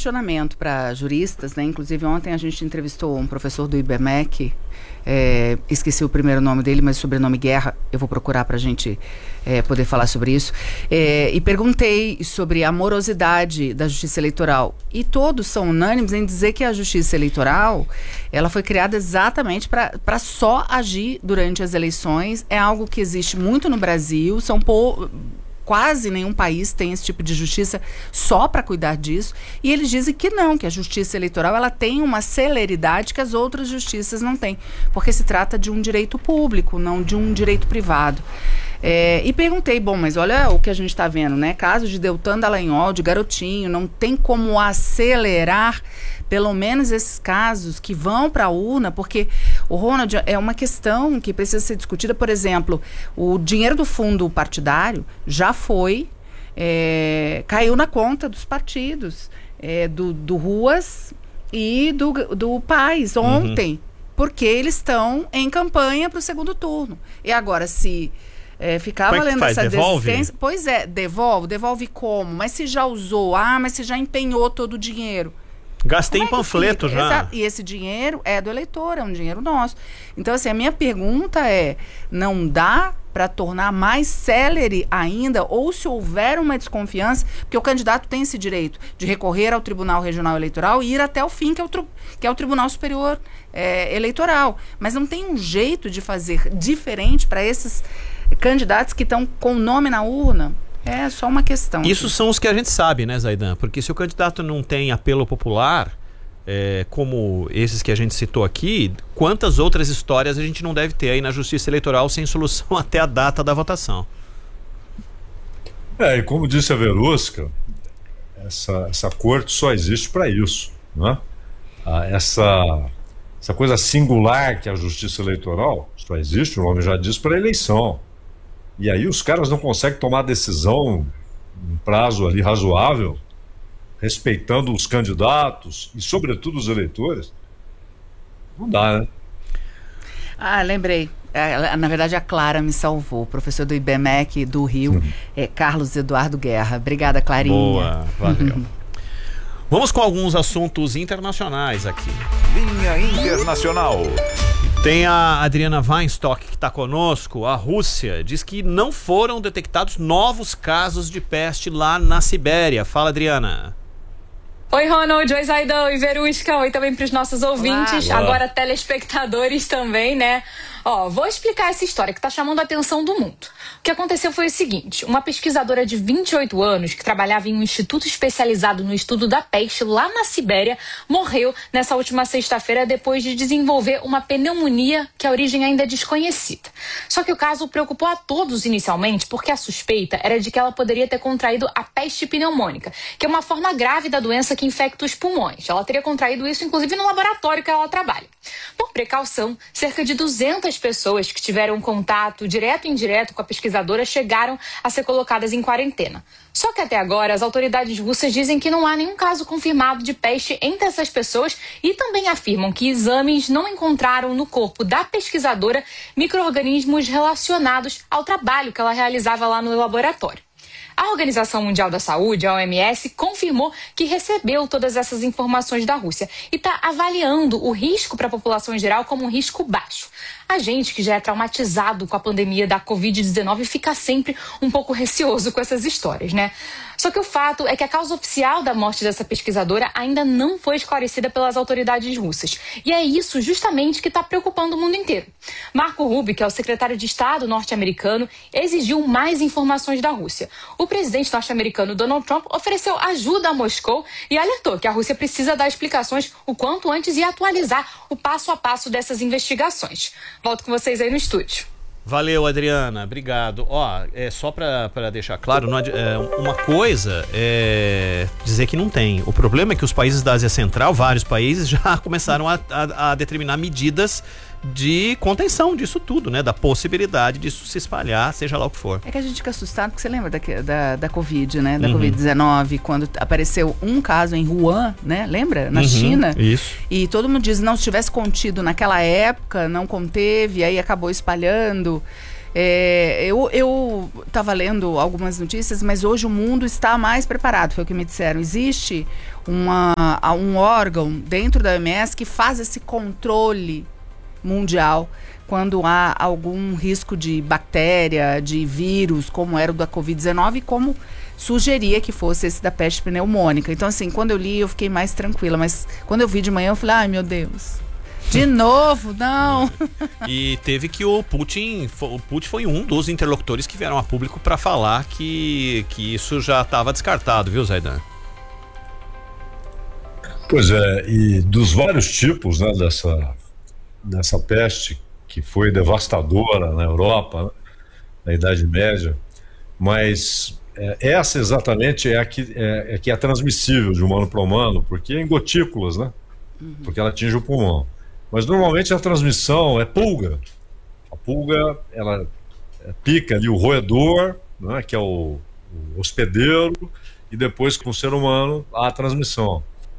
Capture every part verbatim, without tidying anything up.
questionamento para juristas, né? Inclusive ontem a gente entrevistou um professor do I B M E C, é, esqueci o primeiro nome dele, mas o sobrenome Guerra, eu vou procurar para a gente é, poder falar sobre isso, é, e perguntei sobre a morosidade da justiça eleitoral, e todos são unânimes em dizer que a justiça eleitoral, ela foi criada exatamente para só agir durante as eleições, é algo que existe muito no Brasil, são poucos... Quase nenhum país tem esse tipo de justiça só para cuidar disso. E eles dizem que não, que a justiça eleitoral ela tem uma celeridade que as outras justiças não têm. Porque se trata de um direito público, não de um direito privado. É, e perguntei, bom, mas olha o que a gente está vendo, né? Casos de Deltan Dallagnol, de Garotinho, não tem como acelerar pelo menos esses casos que vão para a urna, porque o Ronald é uma questão que precisa ser discutida. Por exemplo, o dinheiro do fundo partidário já foi, é, caiu na conta dos partidos, é, do, do Ruas e do, do Paz ontem, uhum. porque eles estão em campanha para o segundo turno. E agora, se é, ficar como valendo é que faz? essa Devolve? desistência... Pois é, devolve, devolve como? Mas se já usou, ah, mas se já empenhou todo o dinheiro... Gastei em é panfleto já. Exato. E esse dinheiro é do eleitor, é um dinheiro nosso. Então, assim, a minha pergunta é, não dá para tornar mais célere ainda, ou se houver uma desconfiança, porque o candidato tem esse direito de recorrer ao Tribunal Regional Eleitoral e ir até o fim, que é o, tri, que é o Tribunal Superior é, Eleitoral. Mas não tem um jeito de fazer diferente para esses candidatos que estão com o nome na urna? É só uma questão. Isso aqui. São os que a gente sabe, né, Zaidan? Porque se o candidato não tem apelo popular, é, como esses que a gente citou aqui, quantas outras histórias a gente não deve ter aí na Justiça Eleitoral sem solução até a data da votação? É, e como disse a Verusca, essa, essa corte só existe para isso, né? Ah, essa, essa coisa singular que é a Justiça Eleitoral só existe, o nome já diz, para eleição. E aí os caras não conseguem tomar decisão em prazo ali razoável, respeitando os candidatos e, sobretudo, os eleitores. Não dá, né? Ah, lembrei. É, na verdade, a Clara me salvou. O professor do I B M E C do Rio, uhum. é Carlos Eduardo Guerra. Obrigada, Clarinha. Boa, valeu. Vamos com alguns assuntos internacionais aqui. Linha Internacional. Tem a Adriana Weinstock que está conosco. A Rússia diz que não foram detectados novos casos de peste lá na Sibéria. Fala, Adriana. Oi, Ronald, oi, Zaidan, oi, Verusca, oi também para os nossos ouvintes, Olá. Agora telespectadores também, né? Ó, vou explicar essa história que tá chamando a atenção do mundo. O que aconteceu foi o seguinte, uma pesquisadora de vinte e oito anos, que trabalhava em um instituto especializado no estudo da peste lá na Sibéria, morreu nessa última sexta-feira depois de desenvolver uma pneumonia que a origem ainda é desconhecida. Só que o caso preocupou a todos inicialmente, porque a suspeita era de que ela poderia ter contraído a peste pneumônica, que é uma forma grave da doença que infecta os pulmões. Ela teria contraído isso, inclusive, no laboratório que ela trabalha. Por precaução, cerca de duzentas pessoas que tiveram contato direto e indireto com a pesquisadora chegaram a ser colocadas em quarentena. Só que até agora as autoridades russas dizem que não há nenhum caso confirmado de peste entre essas pessoas e também afirmam que exames não encontraram no corpo da pesquisadora micro-organismos relacionados ao trabalho que ela realizava lá no laboratório. A Organização Mundial da Saúde, a O M S, confirmou que recebeu todas essas informações da Rússia e está avaliando o risco para a população em geral como um risco baixo. A gente que já é traumatizado com a pandemia da covid dezenove fica sempre um pouco receoso com essas histórias, né? Só que o fato é que a causa oficial da morte dessa pesquisadora ainda não foi esclarecida pelas autoridades russas. E é isso justamente que está preocupando o mundo inteiro. Marco Rubio, que é o secretário de Estado norte-americano, exigiu mais informações da Rússia. O presidente norte-americano Donald Trump ofereceu ajuda a Moscou e alertou que a Rússia precisa dar explicações o quanto antes e atualizar o passo a passo dessas investigações. Volto com vocês aí no estúdio. Valeu, Adriana, obrigado. Ó, é só pra, pra deixar claro, não, é, uma coisa é dizer que não tem. O problema é que os países da Ásia Central, vários países, já começaram a, a, a determinar medidas de contenção disso tudo, né? Da possibilidade disso se espalhar, seja lá o que for. É que a gente fica assustado, porque você lembra da, da, da Covid, né? Da uhum. covid dezenove, quando apareceu um caso em Wuhan, né? Lembra? Na uhum, China. Isso. E todo mundo diz, não, se tivesse contido naquela época, não conteve, aí acabou espalhando. É, eu estava lendo algumas notícias, mas hoje o mundo está mais preparado, foi o que me disseram. Existe uma, um órgão dentro da O M S que faz esse controle mundial quando há algum risco de bactéria, de vírus, como era o da covid dezenove, e como sugeria que fosse esse da peste pneumônica. Então, assim, quando eu li, eu fiquei mais tranquila, mas quando eu vi de manhã, eu falei, ai, meu Deus, de novo, não. E teve que o Putin, o Putin foi um dos interlocutores que vieram a público para falar que, que isso já estava descartado, viu, Zaidan? Pois é, e dos vários tipos, né, dessa, dessa peste que foi devastadora na Europa, né, na Idade Média, mas é, essa exatamente é a, que, é, é que é transmissível de humano para humano, porque é em gotículas, né? Uhum. Porque ela atinge o pulmão. Mas normalmente a transmissão é pulga. A pulga, ela pica ali o roedor, né, que é o, o hospedeiro, e depois com o ser humano há a transmissão.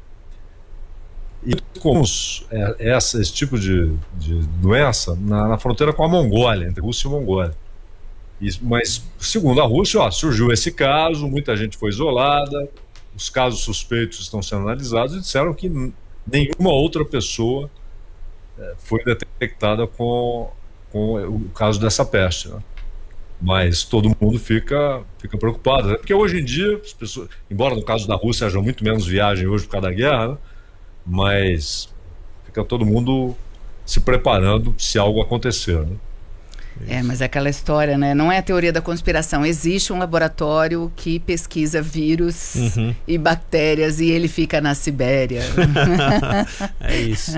E com os, é, essa, esse tipo de, de doença na, na fronteira com a Mongólia, entre Rússia e Mongólia. E, mas, segundo a Rússia, ó, surgiu esse caso, muita gente foi isolada, os casos suspeitos estão sendo analisados e disseram que nenhuma outra pessoa é, foi detectada com, com o caso dessa peste, né? Mas todo mundo fica, fica preocupado, né? Porque hoje em dia, as pessoas, embora no caso da Rússia haja muito menos viagem hoje por causa da guerra, né? Mas fica todo mundo se preparando se algo acontecer, né? É, mas é aquela história, né? Não é a teoria da conspiração. Existe um laboratório que pesquisa vírus uhum. e bactérias e ele fica na Sibéria. É isso.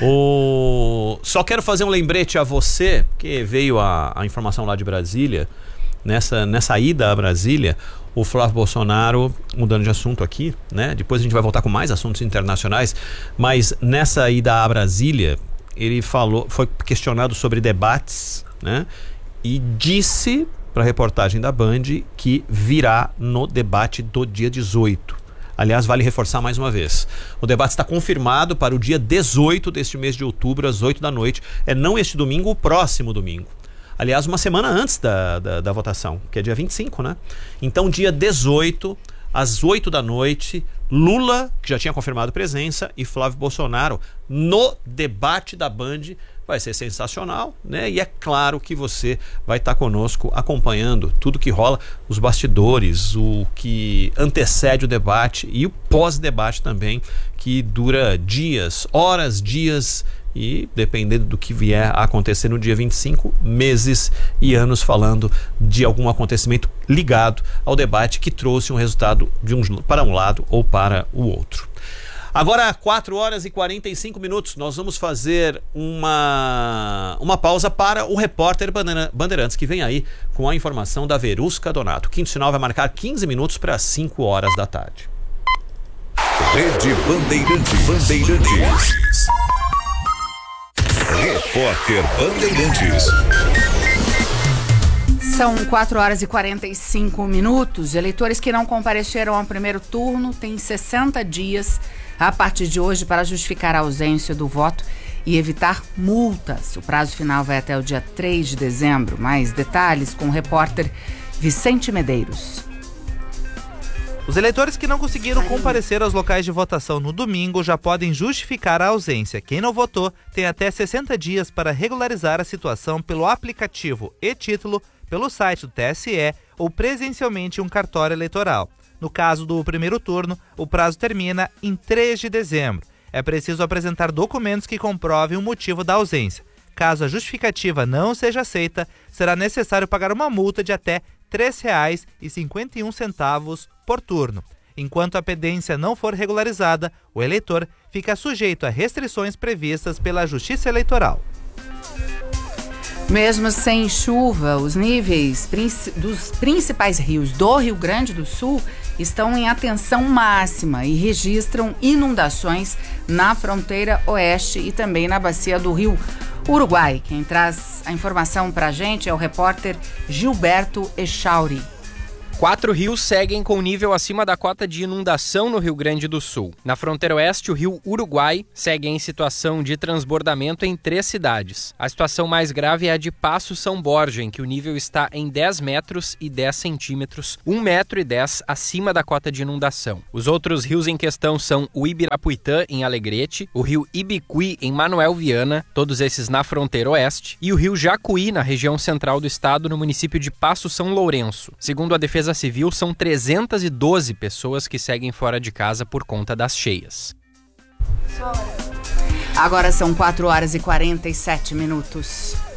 O... Só quero fazer um lembrete a você, porque veio a, a informação lá de Brasília. Nessa, nessa ida a Brasília, o Flávio Bolsonaro, mudando de assunto aqui, né? Depois a gente vai voltar com mais assuntos internacionais, mas nessa ida a Brasília, ele falou, foi questionado sobre debates, né? E disse para a reportagem da Band que virá no debate do dia dezoito. Aliás, vale reforçar mais uma vez. O debate está confirmado para o dia dezoito deste mês de outubro, às oito da noite. É não este domingo, o próximo domingo. Aliás, uma semana antes da, da, da votação, que é dia vinte e cinco, né? Então, dia dezoito, às oito da noite, Lula, que já tinha confirmado presença, e Flávio Bolsonaro no debate da Band. Vai ser sensacional, né? E é claro que você vai estar conosco acompanhando tudo que rola, os bastidores, o que antecede o debate e o pós-debate também, que dura dias, horas, dias e, dependendo do que vier a acontecer no dia vinte e cinco, meses e anos falando de algum acontecimento ligado ao debate que trouxe um resultado de um, para um lado ou para o outro. Agora, quatro horas e quarenta e cinco minutos, nós vamos fazer uma, uma pausa para o repórter Bandeirantes, que vem aí com a informação da Verusca Donato. O quinto sinal vai marcar quinze minutos para cinco horas da tarde. Rede Bandeirantes. Bandeirantes. Repórter Bandeirantes. São quatro horas e quarenta e cinco minutos. Eleitores que não compareceram ao primeiro turno têm sessenta dias a partir de hoje para justificar a ausência do voto e evitar multas. O prazo final vai até o dia três de dezembro. Mais detalhes com o repórter Vicente Medeiros. Os eleitores que não conseguiram comparecer aos locais de votação no domingo já podem justificar a ausência. Quem não votou tem até sessenta dias para regularizar a situação pelo aplicativo e-Título, pelo site do T S E ou presencialmente em um cartório eleitoral. No caso do primeiro turno, o prazo termina em três de dezembro. É preciso apresentar documentos que comprovem o motivo da ausência. Caso a justificativa não seja aceita, será necessário pagar uma multa de até três reais e cinquenta e um centavos por turno. Enquanto a pendência não for regularizada, o eleitor fica sujeito a restrições previstas pela Justiça Eleitoral. Mesmo sem chuva, os níveis princi- dos principais rios do Rio Grande do Sul estão em atenção máxima e registram inundações na fronteira oeste e também na bacia do Rio Uruguai. Quem traz a informação para a gente é o repórter Gilberto Echauri. Quatro rios seguem com nível acima da cota de inundação no Rio Grande do Sul. Na fronteira oeste, o rio Uruguai segue em situação de transbordamento em três cidades. A situação mais grave é a de Passo São Borja, em que o nível está em dez metros e dez centímetros, um metro e dez acima da cota de inundação. Os outros rios em questão são o Ibirapuitã, em Alegrete, o rio Ibicuí, em Manuel Viana, todos esses na fronteira oeste, e o rio Jacuí, na região central do estado, no município de Passo São Lourenço. Segundo a Defesa Civil, são trezentas e doze pessoas que seguem fora de casa por conta das cheias. Agora são quatro horas e quarenta e sete minutos.